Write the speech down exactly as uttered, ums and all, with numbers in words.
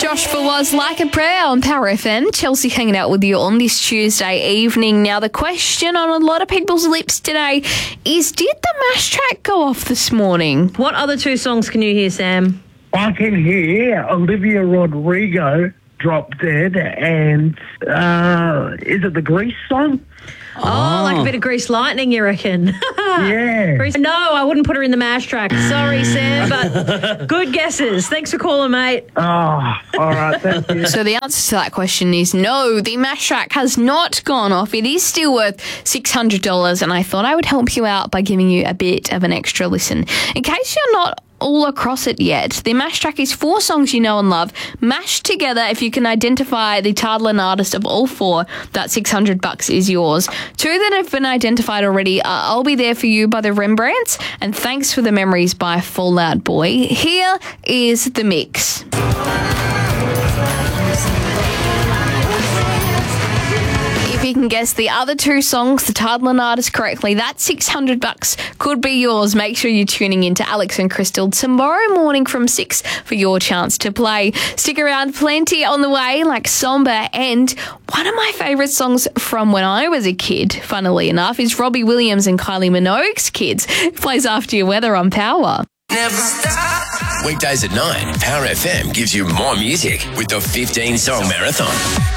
Josh for Was Like a Prayer on Power F M. Chelsea hanging out with you on this Tuesday evening. Now, the question on a lot of people's lips today is, did the MASH track go off this morning? What other two songs can you hear, Sam? I can hear Olivia Rodrigo Drop Dead and uh, is it the Grease song? Oh, oh, like a bit of Grease Lightning, you reckon? Yeah. Grease- no, I wouldn't put her in the MASH track. Sorry, Sam, but good guesses. Thanks for calling, mate. Oh, all right, thank you. So the answer to that question is no, the MASH track has not gone off. It is still worth six hundred dollars, and I thought I would help you out by giving you a bit of an extra listen. In case you're not all across it yet, the MASH track is four songs you know and love, mashed together. If you can identify the title and artist of all four, that six hundred bucks is yours. Two that have been identified already are I'll Be There For You by the Rembrandts and Thanks For The Memories by Fall Out Boy. Here is the mix. If you can guess the other two songs, the title and artist correctly, that six hundred bucks could be yours. Make sure you're tuning in to Alex and Crystal tomorrow morning from six for your chance to play. Stick around, plenty on the way, like Somber, and one of my favourite songs from when I was a kid, funnily enough, is Robbie Williams and Kylie Minogue's Kids. It plays After Your Weather on Power. Never stop. Weekdays at nine, Power F M gives you more music with the fifteen song marathon.